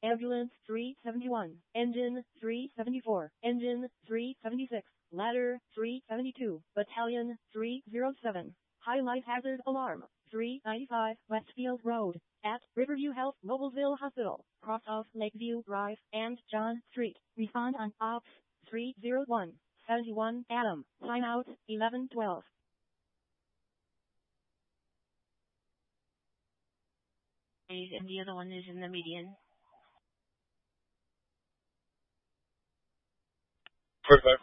Ambulance 371, Engine 374, Engine 376, Ladder 372, Battalion 307. High life hazard alarm 395 Westfield Road at Riverview Health Noblesville Hospital, cross of Lakeview Drive and John Street. Respond on Ops 301 71 Adam. Sign out 1112. And the other one is in the median. 45